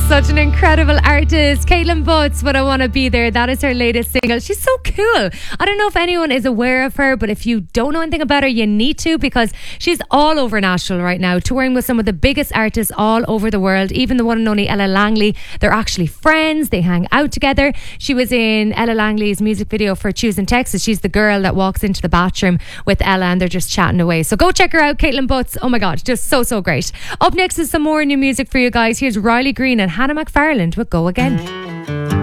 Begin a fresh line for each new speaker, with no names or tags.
Such an incredible artist. Caitlin Butts, But I Want to Be There. That is her latest single. She's so cool. I don't know if anyone is aware of her, but if you don't know anything about her, you need to, because she's all over Nashville right now, touring with some of the biggest artists all over the world. Even the one and only Ella Langley. They're actually friends. They hang out together. She was in Ella Langley's music video for Choosing Texas. She's the girl that walks into the bathroom with Ella and they're just chatting away. So go check her out, Caitlin Butts. Oh my God, just so great. Up next is some more new music for you guys. Here's Riley Green and Hannah McFarland with Go Again.